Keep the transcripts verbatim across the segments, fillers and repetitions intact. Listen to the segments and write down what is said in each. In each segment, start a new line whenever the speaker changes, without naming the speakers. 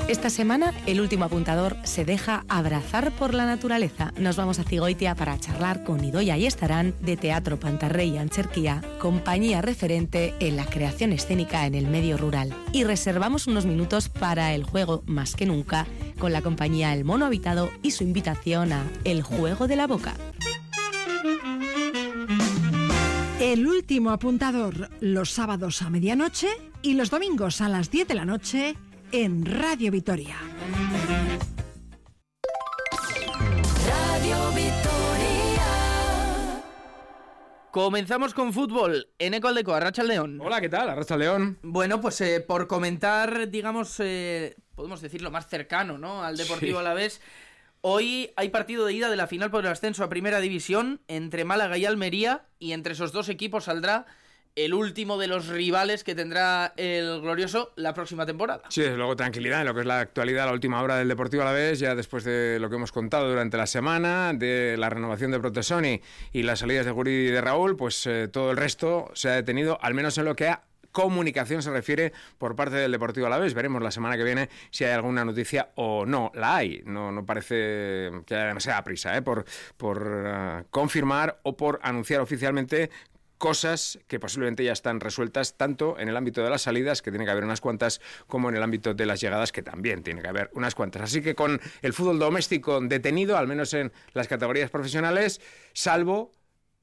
Esta semana, el último apuntador se deja abrazar por la naturaleza. Nos vamos a Cigoitia para charlar con Idoia Ayestarán de Teatro Pantarrey Antzerkia, compañía referente en la creación escénica en el medio rural. Y reservamos unos minutos para el juego Más que Nunca, con la compañía El Mono Habitado y su invitación a El Juego de la Boca.
El último apuntador, los sábados a medianoche y los domingos a las diez de la noche en Radio Vitoria.
Radio Vitoria.
Comenzamos con fútbol en Ecoaldeco, Arratsaldeon.
Hola, ¿qué tal? Arratsaldeon.
Bueno, pues eh, por comentar, digamos, eh, podemos decir lo más cercano, ¿no? Al Deportivo
Sí.
Alavés. Hoy hay partido de ida de la final por el ascenso a Primera División entre Málaga y Almería, y entre esos dos equipos saldrá el último de los rivales que tendrá el Glorioso la próxima temporada.
Sí, desde luego, tranquilidad en lo que es la actualidad, la última hora del Deportivo Alavés, ya después de lo que hemos contado durante la semana, de la renovación de Protesoni y las salidas de Guri y de Raúl, pues eh, todo el resto se ha detenido, al menos en lo que ha comunicación se refiere por parte del Deportivo Alavés. Veremos la semana que viene si hay alguna noticia o no. La hay, no, no parece que haya demasiada prisa ¿eh? por, por uh, confirmar o por anunciar oficialmente cosas que posiblemente ya están resueltas tanto en el ámbito de las salidas, que tiene que haber unas cuantas, como en el ámbito de las llegadas, que también tiene que haber unas cuantas. Así que con el fútbol doméstico detenido, al menos en las categorías profesionales, salvo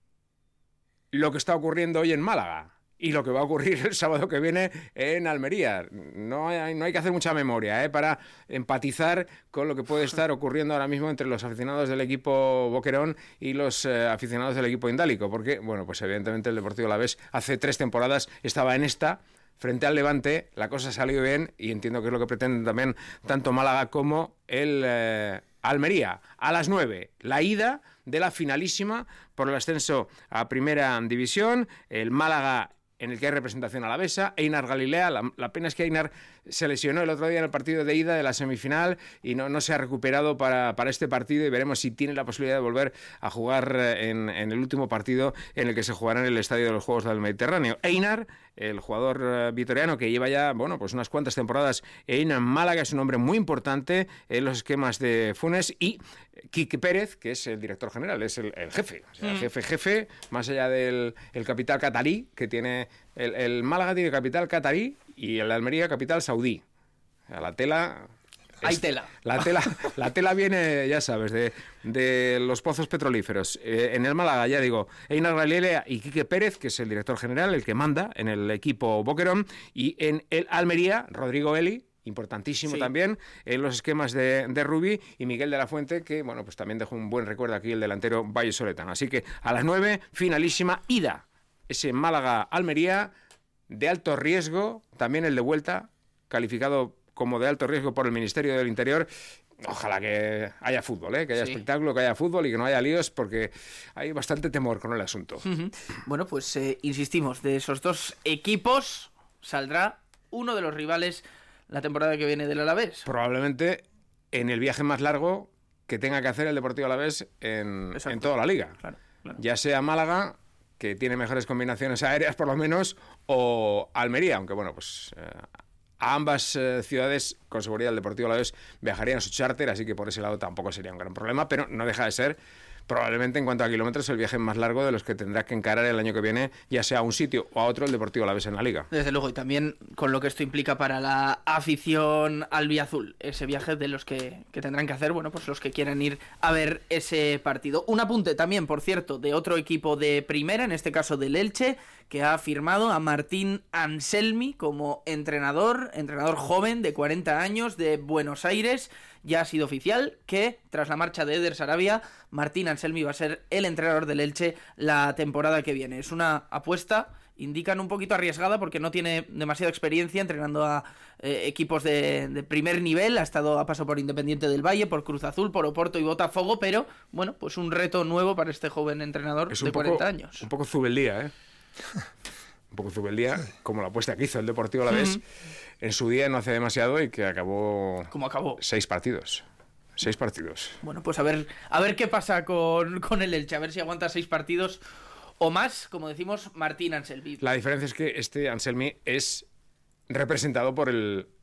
lo que está ocurriendo hoy en Málaga y lo que va a ocurrir el sábado que viene en Almería. No hay, no hay que hacer mucha memoria ¿eh? para empatizar con lo que puede estar ocurriendo ahora mismo entre los aficionados del equipo Boquerón y los eh, aficionados del equipo Indálico, porque, bueno, pues evidentemente el Deportivo Alavés hace tres temporadas estaba en esta, frente al Levante, la cosa salió bien y entiendo que es lo que pretenden también tanto Málaga como el eh, Almería. A las nueve, la ida de la finalísima por el ascenso a Primera División, el Málaga, en el que hay representación alavesa, Einar Galilea. La, la pena es que Einar se lesionó el otro día en el partido de ida de la semifinal y no, no se ha recuperado para, para este partido, y veremos si tiene la posibilidad de volver a jugar en, en el último partido en el que se jugará en el Estadio de los Juegos del Mediterráneo. Einar, el jugador uh, vitoriano que lleva ya, bueno, pues unas cuantas temporadas en Málaga, es un hombre muy importante en los esquemas de Funes, y Quique Pérez, que es el director general, es el, el jefe, o sea, el jefe, jefe, más allá del el capital catarí que tiene. El, el Málaga tiene capital catarí y el Almería capital saudí. O sea, la tela...
Hay
es,
tela.
La tela. La tela viene, ya sabes, de, de los pozos petrolíferos. Eh, en el Málaga, ya digo, Einar Galilea y Quique Pérez, que es el director general, el que manda en el equipo Boquerón, y en el Almería, Rodrigo Eli, importantísimo sí. también en los esquemas de, de Rubí, y Miguel de la Fuente, que bueno, pues también dejó un buen recuerdo aquí, el delantero vallesoletano. Así que a las nueve, finalísima ida. Ese Málaga-Almería de alto riesgo, también el de vuelta, calificado como de alto riesgo por el Ministerio del Interior. Ojalá que haya fútbol, ¿eh? que haya sí. espectáculo, que haya fútbol y que no haya líos, porque hay bastante temor con el asunto.
Uh-huh. Bueno, pues eh, insistimos, de esos dos equipos saldrá uno de los rivales la temporada que viene del Alavés.
Probablemente en el viaje más largo que tenga que hacer el Deportivo Alavés en, en toda la liga.
Claro, claro.
Ya sea Málaga, que tiene mejores combinaciones aéreas por lo menos, o Almería, aunque bueno, pues eh, a ambas eh, ciudades con seguridad el Deportivo Alavés viajaría en su charter, así que por ese lado tampoco sería un gran problema, pero no deja de ser probablemente en cuanto a kilómetros el viaje más largo de los que tendrá que encarar el año que viene, ya sea a un sitio o a otro, el Deportivo Alavés en la Liga.
Desde luego, y también con lo que esto implica para la afición albiazul, ese viaje de los que, que tendrán que hacer, bueno, pues los que quieran ir a ver ese partido. Un apunte también, por cierto, de otro equipo de primera, en este caso del Elche, que ha firmado a Martín Anselmi como entrenador, entrenador joven de cuarenta años de Buenos Aires. Ya ha sido oficial que, tras la marcha de Eder Sarabia, Martín Anselmi va a ser el entrenador del Elche la temporada que viene. Es una apuesta, indican un poquito arriesgada, porque no tiene demasiada experiencia entrenando a eh, equipos de, de primer nivel. Ha estado a paso por Independiente del Valle, por Cruz Azul, por Oporto y Botafogo, pero, bueno, pues un reto nuevo para este joven entrenador de cuarenta
poco,
años.
Un poco zubeldía, ¿eh? un poco zubeldía, como la apuesta que hizo el Deportivo Alavés uh-huh. en su día no hace demasiado, y que acabó...
¿Cómo acabó?
Seis partidos. Seis partidos.
Bueno, pues a ver, a ver qué pasa con, con el Elche, a ver si aguanta seis partidos o más, como decimos, Martín Anselmi.
La diferencia es que este Anselmi es representado por el